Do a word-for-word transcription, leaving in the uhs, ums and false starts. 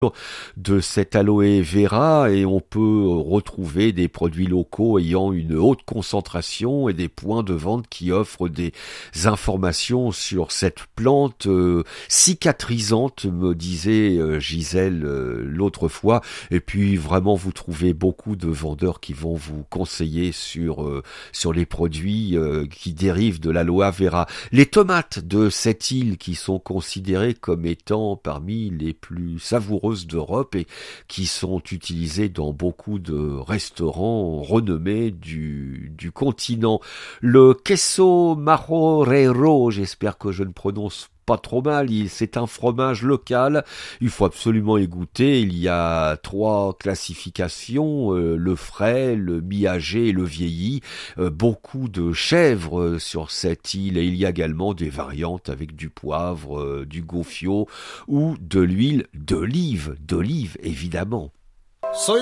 de cet aloe vera et on peut retrouver des produits locaux ayant une haute concentration et des points de vente qui offrent des informations sur cette plante euh, cicatrisante, me disait euh, Gisèle euh, l'autre fois. Et puis vraiment vous trouvez beaucoup de vendeurs qui vont vous conseiller sur euh, sur les produits euh, qui dérivent de l'aloe vera. Les tomates de cette île qui sont considérées comme étant parmi les plus savoureuses d'Europe et qui sont utilisés dans beaucoup de restaurants renommés du, du continent. Le queso marorero, j'espère que je ne prononce pas trop mal, il, c'est un fromage local, il faut absolument y goûter, il y a trois classifications, euh, le frais, le mi-âgé et le vieilli, euh, beaucoup de chèvres euh, sur cette île et il y a également des variantes avec du poivre, euh, du gofio ou de l'huile d'olive, d'olive évidemment.